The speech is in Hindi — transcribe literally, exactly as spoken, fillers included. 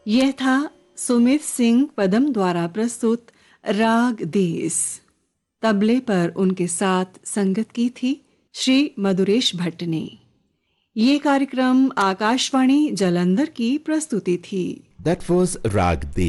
यह था सुमित सिंह पदम द्वारा प्रस्तुत राग देस। तबले पर उनके साथ संगत की थी श्री मधुरेश भट्ट ने। ये कार्यक्रम आकाशवाणी जालंधर की प्रस्तुति थी। That was Rag